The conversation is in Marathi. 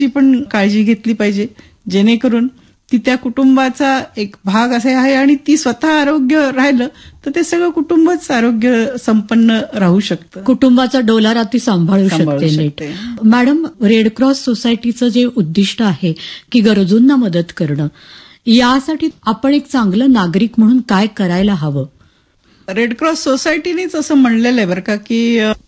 ची पण काळजी घेतली पाहिजे, जेणेकरून ती त्या कुटुंबाचा एक भाग असे आहे आणि ती स्वतः आरोग्य राहिलं तर ते सगळं कुटुंबच आरोग्य संपन्न राहू शकतं. कुटुंबाचा डोलारा ती सांभाळू शकते नीट. शकते. मॅडम, रेड क्रॉस सोसायटीचं जे उद्दिष्ट आहे की गरजूंना मदत करणं, यासाठी आपण एक चांगलं नागरिक म्हणून काय करायला हवं? रेड क्रॉस सोसायटीनेच असं म्हणलेलं आहे बरं का, की